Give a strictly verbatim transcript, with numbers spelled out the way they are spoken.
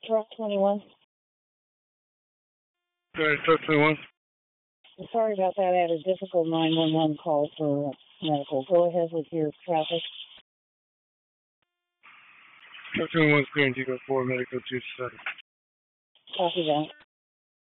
Truck twenty-one. Sorry, truck twenty-one. Sorry about that. I had a difficult nine one one call for medical. Go ahead with your traffic. Truck twenty-one is clearing Tico four, medical two seven. Copy that.